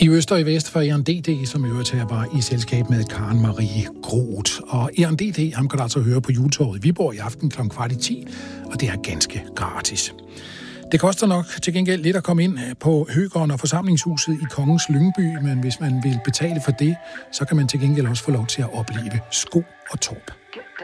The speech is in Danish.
I øst og i vest for Ehren D.D., som i øvrigt her var i selskab med Karen Marie Groth. Og Ehren D.D., ham kan du altså høre på Juletorvet i Viborg i aften kl. 9:15, og det er ganske gratis. Det koster nok til gengæld lidt at komme ind på Høgården og Forsamlingshuset i Kongens Lyngby, men hvis man vil betale for det, så kan man til gengæld også få lov til at opleve Sko og Torp.